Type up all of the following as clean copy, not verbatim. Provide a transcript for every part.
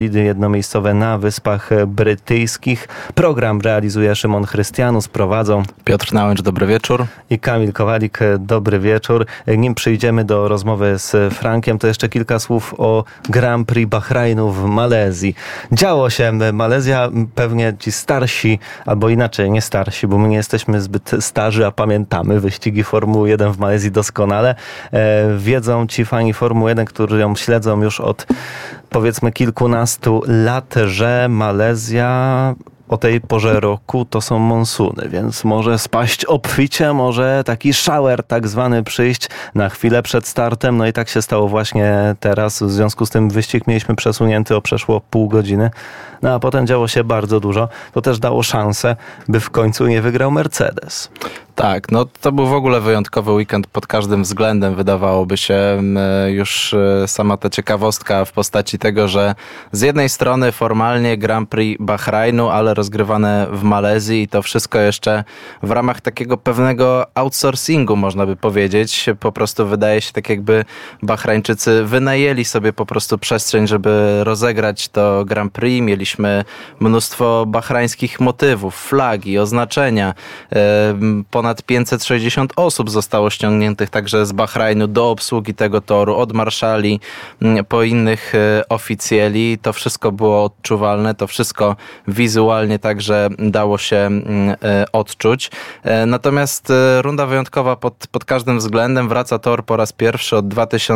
jednomiejscowe na Wyspach Brytyjskich. Program realizuje Szymon Chrystianus, prowadzą Piotr Nałęcz, dobry wieczór. I Kamil Kowalik, dobry wieczór. Nim przyjdziemy do rozmowy z Frankiem, to jeszcze kilka słów o Grand Prix Bahrajnu w Malezji. Działo się. Malezja, pewnie ci starsi, albo inaczej, nie starsi, bo my nie jesteśmy zbyt starzy, a pamiętamy wyścigi Formuły 1 w Malezji doskonale. Wiedzą ci fani Formuły 1, którzy ją śledzą już od powiedzmy kilkunastu lat, że Malezja o tej porze roku to są monsuny, więc może spaść obficie, może taki shower tak zwany przyjść na chwilę przed startem. No i tak się stało właśnie teraz. W związku z tym wyścig mieliśmy przesunięty o przeszło pół godziny. No a potem działo się bardzo dużo. To też dało szansę, by w końcu nie wygrał Mercedes. Tak, no to był w ogóle wyjątkowy weekend pod każdym względem, wydawałoby się. Już sama ta ciekawostka w postaci tego, że z jednej strony formalnie Grand Prix Bahrajnu, ale rozgrywane w Malezji i to wszystko jeszcze w ramach takiego pewnego outsourcingu, można by powiedzieć. Po prostu wydaje się tak, jakby Bahrajńczycy wynajęli sobie po prostu przestrzeń, żeby rozegrać to Grand Prix. Mieliśmy mnóstwo bahrajńskich motywów, flagi, oznaczenia. Ponad 560 osób zostało ściągniętych także z Bahrajnu do obsługi tego toru, od marszali po innych oficjeli. To wszystko było odczuwalne, to wszystko wizualnie także dało się odczuć. Natomiast runda wyjątkowa pod każdym względem. Wraca tor po raz pierwszy od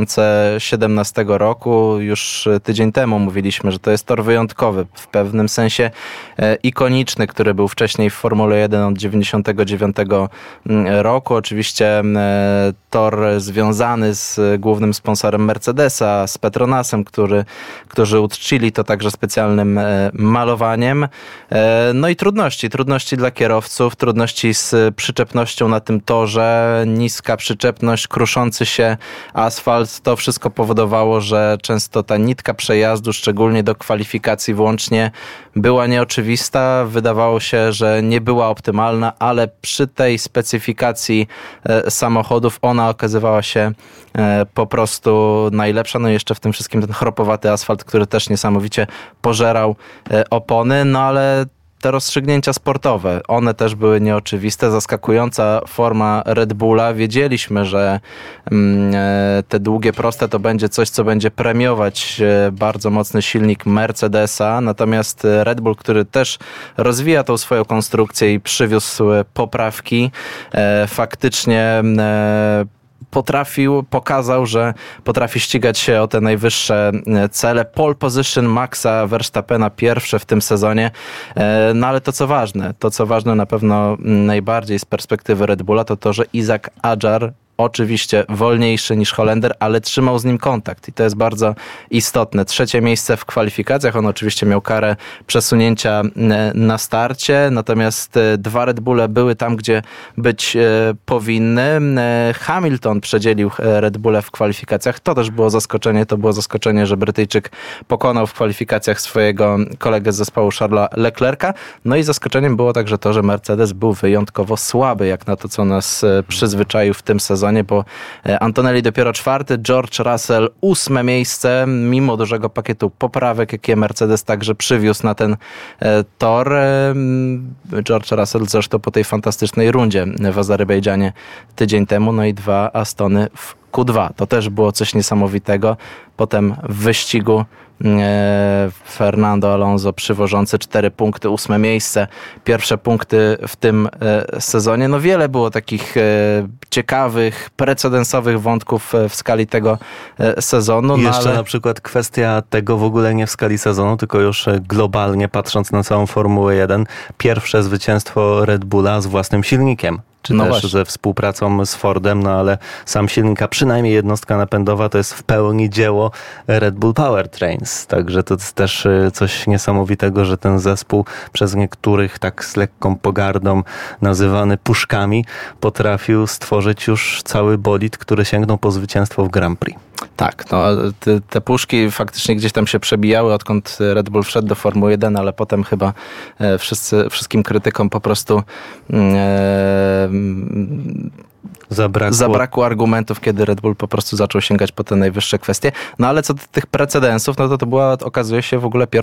2017 roku. Już tydzień temu mówiliśmy, że to jest tor wyjątkowy, w pewnym sensie ikoniczny, który był wcześniej w Formule 1 od 99 roku. Oczywiście tor związany z głównym sponsorem Mercedesa, z Petronasem, którzy uczcili to także specjalnym malowaniem. No i trudności dla kierowców, trudności z przyczepnością na tym torze, niska przyczepność, kruszący się asfalt. To wszystko powodowało, że często ta nitka przejazdu, szczególnie do kwalifikacji włącznie, była nieoczywista. Wydawało się, że nie była optymalna, ale przy tej specyfikacji samochodów ona okazywała się po prostu najlepsza. No i jeszcze w tym wszystkim ten chropowaty asfalt, który też niesamowicie pożerał opony, no ale te rozstrzygnięcia sportowe, one też były nieoczywiste. Zaskakująca forma Red Bulla. Wiedzieliśmy, że te długie, proste to będzie coś, co będzie premiować bardzo mocny silnik Mercedesa. Natomiast Red Bull, który też rozwija tą swoją konstrukcję i przywiózł poprawki, faktycznie pokazał, że potrafi ścigać się o te najwyższe cele. Pole position Maxa Verstappena pierwsze w tym sezonie. No ale to co ważne na pewno najbardziej z perspektywy Red Bulla, to to, że Isaac Adjar, oczywiście wolniejszy niż Holender, ale trzymał z nim kontakt i to jest bardzo istotne. 3. miejsce w kwalifikacjach. On oczywiście miał karę przesunięcia na starcie, natomiast 2 Red Bulle były tam, gdzie być powinny. Hamilton przedzielił Red Bulle w kwalifikacjach. To też było zaskoczenie. To było zaskoczenie, że Brytyjczyk pokonał w kwalifikacjach swojego kolegę z zespołu Charlesa Leclerca. No i zaskoczeniem było także to, że Mercedes był wyjątkowo słaby, jak na to, co nas przyzwyczaił w tym sezonie, bo Antonelli dopiero 4, George Russell 8 miejsce, mimo dużego pakietu poprawek, jakie Mercedes także przywiózł na ten tor. George Russell zresztą po tej fantastycznej rundzie w Azerbejdżanie tydzień temu, no i 2 Astony w Q2. To też było coś niesamowitego. Potem w wyścigu Fernando Alonso przywożący 4 punkty, 8 miejsce, pierwsze punkty w tym sezonie. No wiele było takich ciekawych, precedensowych wątków w skali tego sezonu. I jeszcze na przykład kwestia tego w ogóle nie w skali sezonu, tylko już globalnie patrząc na całą Formułę 1, pierwsze zwycięstwo Red Bulla z własnym silnikiem. Czy też właśnie ze współpracą z Fordem, no ale sam silnik, a przynajmniej jednostka napędowa, to jest w pełni dzieło Red Bull Powertrains. Także to jest też coś niesamowitego, że ten zespół przez niektórych tak z lekką pogardą nazywany puszkami potrafił stworzyć już cały bolid, który sięgnął po zwycięstwo w Grand Prix. Tak, no, te puszki faktycznie gdzieś tam się przebijały, odkąd Red Bull wszedł do Formuły 1, ale potem chyba wszystkim krytykom po prostu Zabrakło argumentów, kiedy Red Bull po prostu zaczął sięgać po te najwyższe kwestie. No ale co do tych precedensów, no to była, okazuje się, w ogóle